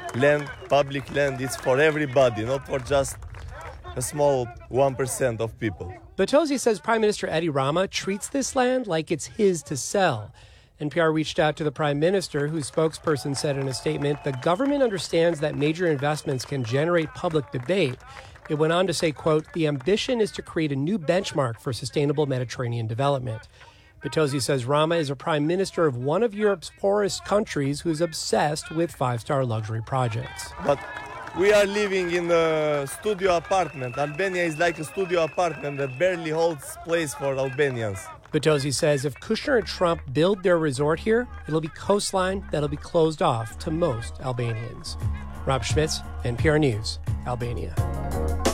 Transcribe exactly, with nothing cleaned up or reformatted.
land, public land, is for everybody, not for just a small one percent of people. Boutros says Prime Minister Edi Rama treats this land like it's his to sell. N P R reached out to the Prime Minister, whose spokesperson said in a statement, the government understands that major investments can generate public debate. It went on to say, quote, the ambition is to create a new benchmark for sustainable Mediterranean development. Boutros says Rama is a prime minister of one of Europe's poorest countries who's obsessed with five-star luxury projects. But we are living in a studio apartment. Albania is like a studio apartment that barely holds place for Albanians. Boutros says if Kushner and Trump build their resort here, it'll be coastline that'll be closed off to most Albanians. Rob Schmitz, N P R News, Albania.